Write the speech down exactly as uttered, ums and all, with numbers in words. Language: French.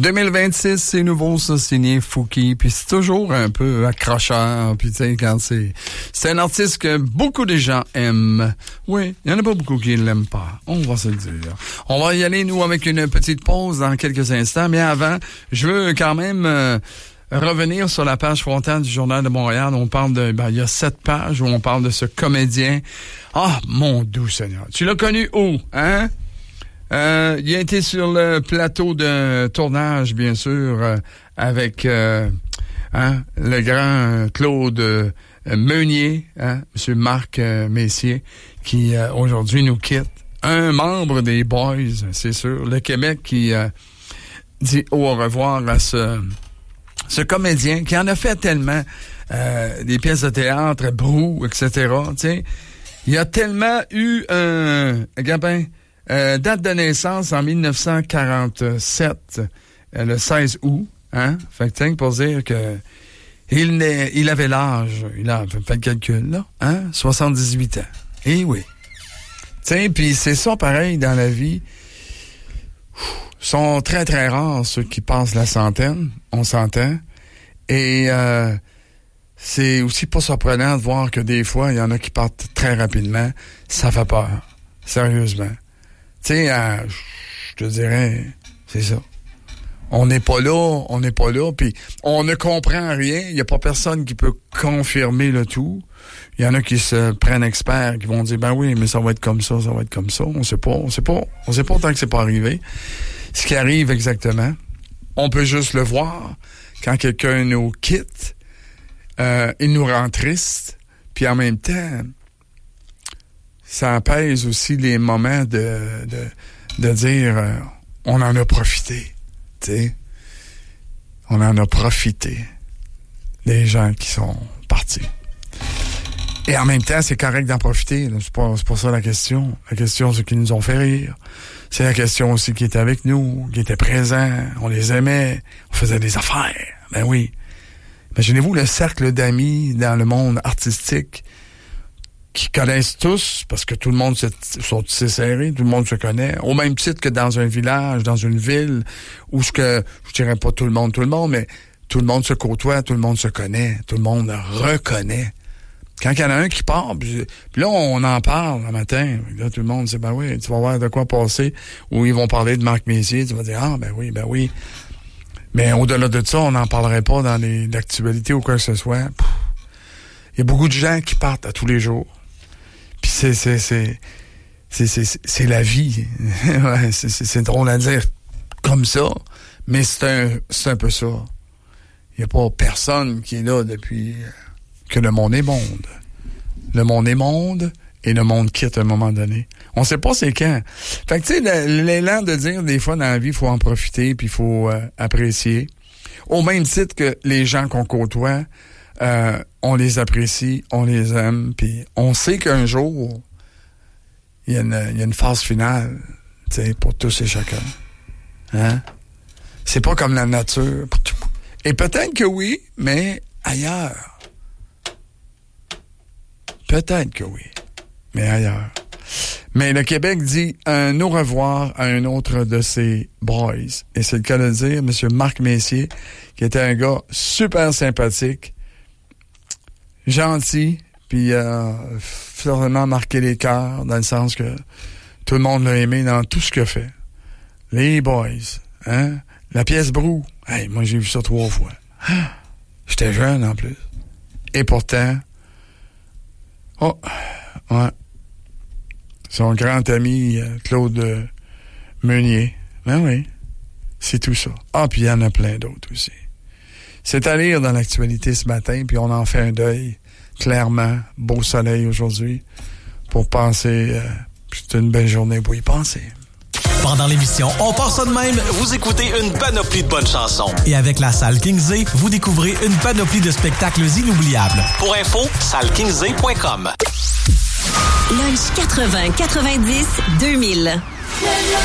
deux mille vingt-six, c'est nouveau, ça, signé Fouki, puis c'est toujours un peu accrocheur, puis tu sais, quand c'est... C'est un artiste que beaucoup de gens aiment. Oui, il y en a pas beaucoup qui ne l'aiment pas, on va se le dire. On va y aller, nous, avec une petite pause dans quelques instants, mais avant, je veux quand même... Euh, revenir sur la page frontale du Journal de Montréal. On parle de, ben, il y a sept pages où on parle de ce comédien. Ah, mon doux Seigneur. Tu l'as connu où, hein? Euh, il a été sur le plateau de tournage, bien sûr, euh, avec, euh, hein, le grand Claude euh, Meunier, hein, Monsieur Marc euh, Messier, qui, euh, aujourd'hui nous quitte. Un membre des Boys, c'est sûr. Le Québec qui, euh, dit au revoir à ce, Ce comédien qui en a fait tellement, euh, des pièces de théâtre, Brou, et cetera. Tu sais, il a tellement eu un, Gabin, euh, date de naissance en dix-neuf cent quarante-sept, euh, le seize août, hein. Fait que pour dire que il n'est, il avait l'âge, il a fait le calcul là, hein, soixante-dix-huit ans. Eh oui. Tu sais, puis c'est ça pareil dans la vie. Sont très, très rares ceux qui passent la centaine, on s'entend. Et euh, c'est aussi pas surprenant de voir que des fois, il y en a qui partent très rapidement. Ça fait peur, sérieusement. Tu sais, euh, je te dirais, c'est ça. On n'est pas là, on n'est pas là, puis on ne comprend rien. Il n'y a pas personne qui peut confirmer le tout. Il y en a qui se prennent experts, qui vont dire, ben oui, mais ça va être comme ça, ça va être comme ça. On sait pas, on sait pas, on sait pas tant que c'est pas arrivé. Ce qui arrive exactement, on peut juste le voir quand quelqu'un nous quitte, euh, il nous rend triste, puis en même temps, ça apaise aussi les moments de de, de dire, euh, on en a profité, tu sais, on en a profité des gens qui sont partis. Et en même temps, c'est correct d'en profiter. Là. C'est pas, c'est pas ça la question. La question, c'est qu'ils nous ont fait rire. C'est la question aussi qui était avec nous, qui était présent. On les aimait. On faisait des affaires. Ben oui. Imaginez-vous le cercle d'amis dans le monde artistique qui connaissent tous, parce que tout le monde se, sont tissés serrés, tout le monde se connaît. Au même titre que dans un village, dans une ville, où ce que, je dirais pas tout le monde, tout le monde, mais tout le monde se côtoie, tout le monde se connaît, tout le monde reconnaît. Quand il y en a un qui part, puis là, on en parle le matin. Là, tout le monde dit, ben oui, tu vas voir de quoi passer. Ou ils vont parler de Marc Messier. Tu vas dire, ah, ben oui, ben oui. Mais au-delà de ça, on n'en parlerait pas dans les actualités ou quoi que ce soit. Il y a beaucoup de gens qui partent à tous les jours. Puis c'est, c'est, c'est, c'est, c'est, c'est la vie. Ouais, c'est, c'est, c'est drôle à dire comme ça. Mais c'est un, c'est un peu ça. Il n'y a pas personne qui est là depuis... que le monde est monde. Le monde est monde et le monde quitte à un moment donné. On sait pas c'est quand. Fait que tu sais, l'élan de dire des fois dans la vie, il faut en profiter puis il faut euh, apprécier. Au même titre que les gens qu'on côtoie, euh, on les apprécie, on les aime, puis on sait qu'un jour, il y a une, il y a une phase finale, tu sais, pour tous et chacun. Hein? C'est pas comme la nature. Et peut-être que oui, mais ailleurs. Peut-être que oui, mais ailleurs. Mais le Québec dit un au revoir à un autre de ses boys. Et c'est le cas de dire, M. Marc Messier, qui était un gars super sympathique, gentil, puis euh, finalement marqué les cœurs, dans le sens que tout le monde l'a aimé dans tout ce qu'il a fait. Les boys, hein? La pièce Brou. Hey, moi, j'ai vu ça trois fois. J'étais jeune, en plus. Et pourtant... Oh, ouais. Son grand ami, Claude euh, Meunier. Ben oui, c'est tout ça. Ah, puis il y en a plein d'autres aussi. C'est à lire dans l'actualité ce matin, puis on en fait un deuil. Clairement, beau soleil aujourd'hui, pour penser... Euh, c'est une belle journée pour y penser. Pendant l'émission On part ça de même, vous écoutez une panoplie de bonnes chansons. Et avec la salle Kingsley, vous découvrez une panoplie de spectacles inoubliables. Pour info, salle kingsley point com. Lunch quatre-vingts quatre-vingt-dix deux mille.